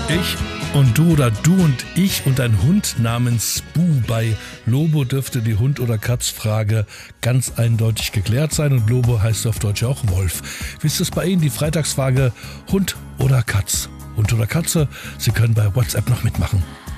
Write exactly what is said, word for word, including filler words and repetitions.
Ich und du oder du und ich und ein Hund namens Bu. Bei Lobo dürfte die Hund- oder Katzfrage ganz eindeutig geklärt sein und Lobo heißt auf Deutsch auch Wolf. Wie ist es bei Ihnen, die Freitagsfrage Hund oder Katz? Hund oder Katze? Sie können bei WhatsApp noch mitmachen.